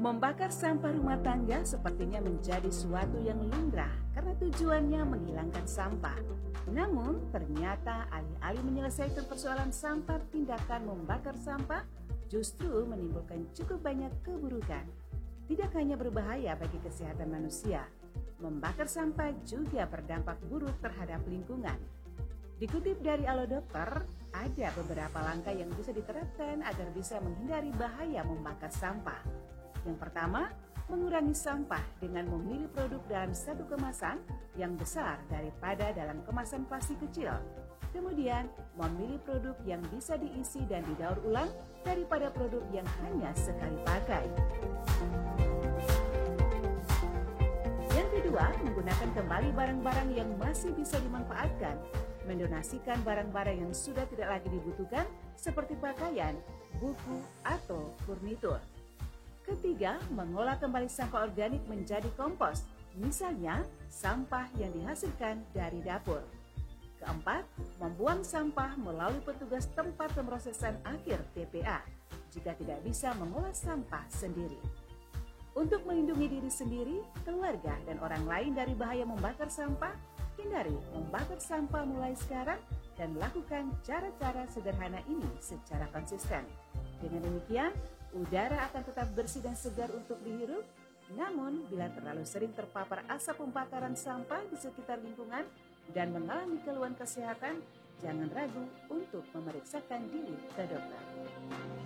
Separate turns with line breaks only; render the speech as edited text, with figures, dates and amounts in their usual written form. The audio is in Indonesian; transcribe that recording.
Membakar sampah rumah tangga sepertinya menjadi suatu yang lumrah karena tujuannya menghilangkan sampah. Namun, ternyata alih-alih menyelesaikan persoalan sampah, tindakan membakar sampah justru menimbulkan cukup banyak keburukan. Tidak hanya berbahaya bagi kesehatan manusia, membakar sampah juga berdampak buruk terhadap lingkungan. Dikutip dari Alo Dokter, ada beberapa langkah yang bisa diterapkan agar bisa menghindari bahaya membakar sampah. Yang pertama, mengurangi sampah dengan memilih produk dalam satu kemasan yang besar daripada dalam kemasan plastik kecil. Kemudian, memilih produk yang bisa diisi dan didaur ulang daripada produk yang hanya sekali pakai. Yang kedua, menggunakan kembali barang-barang yang masih bisa dimanfaatkan. Mendonasikan barang-barang yang sudah tidak lagi dibutuhkan seperti pakaian, buku, atau furnitur. Ketiga, mengolah kembali sampah organik menjadi kompos, misalnya sampah yang dihasilkan dari dapur. Keempat, membuang sampah melalui petugas tempat pemrosesan akhir TPA jika tidak bisa mengolah sampah sendiri. Untuk melindungi diri sendiri, keluarga, dan orang lain dari bahaya membakar sampah, hindari membakar sampah mulai sekarang dan lakukan cara-cara sederhana ini secara konsisten. Dengan demikian, udara akan tetap bersih dan segar untuk dihirup. Namun, bila terlalu sering terpapar asap pembakaran sampah di sekitar lingkungan dan mengalami keluhan kesehatan, jangan ragu untuk memeriksakan diri ke dokter.